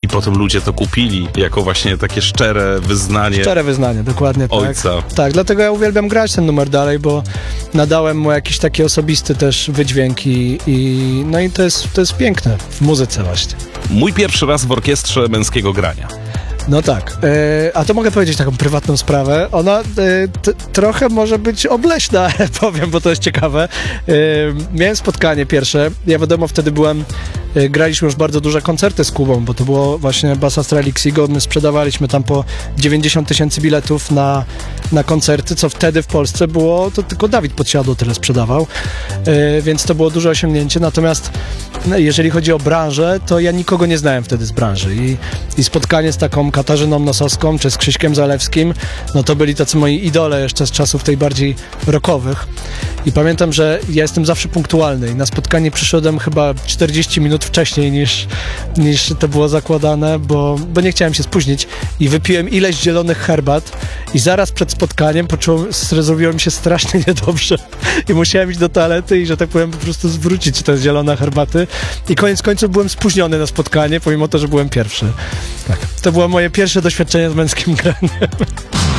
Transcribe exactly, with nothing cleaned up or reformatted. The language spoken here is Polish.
potem ludzie to kupili jako właśnie takie szczere wyznanie Szczere wyznanie, dokładnie tak. ojca. Tak, dlatego ja uwielbiam grać ten numer dalej, bo nadałem mu jakiś taki osobisty też wydźwięk i, i no i to jest, to jest piękne w muzyce właśnie. Mój pierwszy raz w orkiestrze męskiego grania. No tak, e, a to mogę powiedzieć taką prywatną sprawę. Ona e, t, trochę może być obleśna, powiem, bo to jest ciekawe. E, miałem spotkanie pierwsze, ja wiadomo wtedy byłem, e, graliśmy już bardzo duże koncerty z Kubą, bo to było właśnie Bass Astral Xigo, my sprzedawaliśmy tam po dziewięćdziesiąt tysięcy biletów na, na koncerty, co wtedy w Polsce było, to tylko Dawid Podsiadło tyle sprzedawał, e, więc to było duże osiągnięcie, natomiast no, jeżeli chodzi o branżę, to ja nikogo nie znałem wtedy z branży i, i spotkanie z taką Katarzyną Nosowską czy z Krzyśkiem Zalewskim, no to byli tacy moi idole jeszcze z czasów tej bardziej rockowych. I pamiętam, że ja jestem zawsze punktualny i na spotkanie przyszedłem chyba czterdzieści minut wcześniej niż, niż to było zakładane, bo, bo nie chciałem się spóźnić i wypiłem ileś zielonych herbat i zaraz przed spotkaniem poczułem, zrobiło mi się strasznie niedobrze i musiałem iść do toalety i, że tak powiem, po prostu zwrócić te zielone herbaty i koniec końców byłem spóźniony na spotkanie, pomimo to, że byłem pierwszy. Tak. To było moje pierwsze doświadczenie z męskim graniem.